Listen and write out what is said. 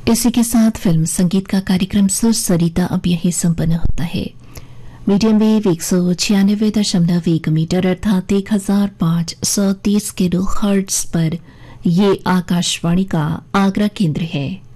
इसी के साथ फिल्म संगीत का कार्यक्रम सुर सरिता अब यही संपन्न होता है। मीडियम वेव 196.1 मीटर अर्थात 1530 किलो हर्ट्ज पर ये आकाशवाणी का आगरा केंद्र है।